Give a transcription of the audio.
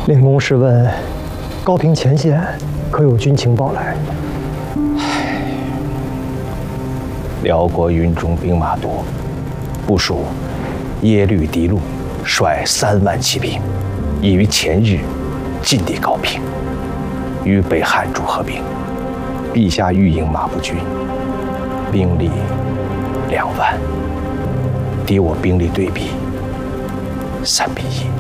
令公试问，高平前线可有军情报来？ 辽国云中兵马多，部署耶律狄禄率3万骑兵，已于前日进抵高平，与北汉主合兵。陛下御营马步军兵力2万，敌我兵力对比3比1。